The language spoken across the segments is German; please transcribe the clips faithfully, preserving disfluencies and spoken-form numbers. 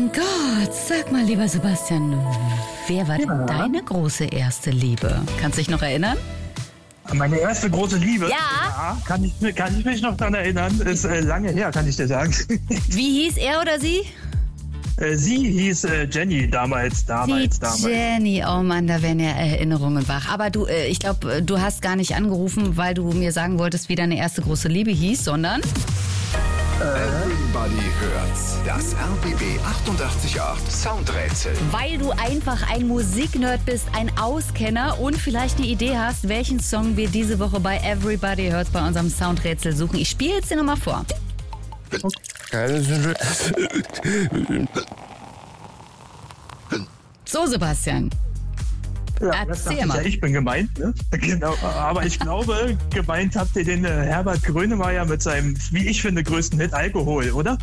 mein Gott, sag mal, lieber Sebastian, wer war denn Ja. deine große erste Liebe? Kannst du dich noch erinnern? Meine erste große Liebe. Ja. Ja, kann, ich, kann ich mich noch daran erinnern. Ist äh, lange her, kann ich dir sagen. Wie hieß er oder sie? Äh, Sie hieß äh, Jenny damals, damals, Die damals. Jenny, oh Mann, da werden ja Erinnerungen wach. Aber du, äh, ich glaube, du hast gar nicht angerufen, weil du mir sagen wolltest, wie deine erste große Liebe hieß, sondern... Everybody hört's. Das R B B achtundachtzig Komma acht Soundrätsel. Weil du einfach ein Musiknerd bist, ein Auskenner und vielleicht eine Idee hast, welchen Song wir diese Woche bei Everybody Hurts bei unserem Soundrätsel suchen. Ich spiele jetzt dir nochmal vor. So, Sebastian. Ja, das Erzähl dachte ich, mal. ja, ich bin gemeint. Ne? Genau. Aber ich glaube, gemeint habt ihr den äh, Herbert Grönemeyer mit seinem, wie ich finde, größten Hit Alkohol, oder?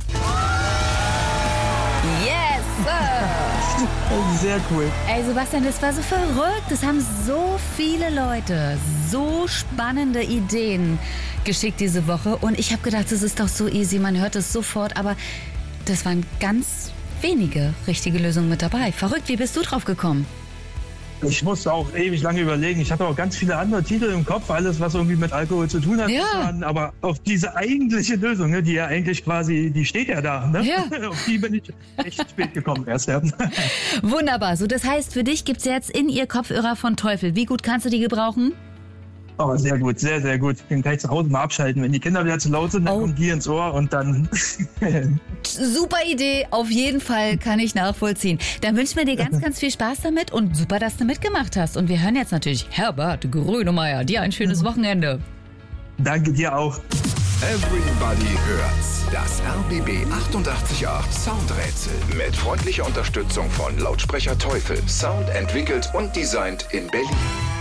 Yes, Sir. Sehr cool. Ey, Sebastian, das war so verrückt. Es haben so viele Leute so spannende Ideen geschickt diese Woche. Und ich habe gedacht, das ist doch so easy, man hört es sofort. Aber das waren ganz wenige richtige Lösungen mit dabei. Verrückt, wie bist du drauf gekommen? Ich musste auch ewig lange überlegen. Ich hatte auch ganz viele andere Titel im Kopf, alles, was irgendwie mit Alkohol zu tun hat. Ja. Waren, aber auf diese eigentliche Lösung, ne, die ja eigentlich quasi, die steht ja da. Ne? Ja. Auf die bin ich echt spät gekommen erst. Ja. Wunderbar. So, das heißt, für dich gibt's jetzt in ihr Kopfhörer von Teufel. Wie gut kannst du die gebrauchen? Aber sehr gut, sehr, sehr gut. Den kann ich zu Hause mal abschalten. Wenn die Kinder wieder zu laut sind, dann Oh. kommt die ins Ohr und dann... Super Idee, auf jeden Fall kann ich nachvollziehen. Dann wünschen wir dir ganz, ganz viel Spaß damit und super, dass du mitgemacht hast. Und wir hören jetzt natürlich Herbert Grönemeyer. Dir ein schönes Wochenende. Danke dir auch. Everybody hört's. Das R B B achtundachtzig Komma acht Soundrätsel. Mit freundlicher Unterstützung von Lautsprecher Teufel. Sound entwickelt und designt in Berlin.